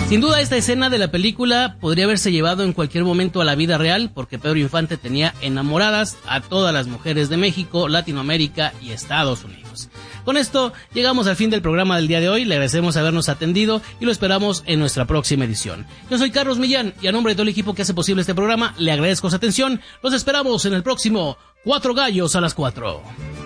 Sin duda, esta escena de la película podría haberse llevado en cualquier momento a la vida real, porque Pedro Infante tenía enamoradas a todas las mujeres de México, Latinoamérica y Estados Unidos. Con esto llegamos al fin del programa del día de hoy. Le agradecemos habernos atendido y lo esperamos en nuestra próxima edición. Yo soy Carlos Millán y a nombre de todo el equipo que hace posible este programa le agradezco su atención. Los esperamos en el próximo 4 Gallos a las 4.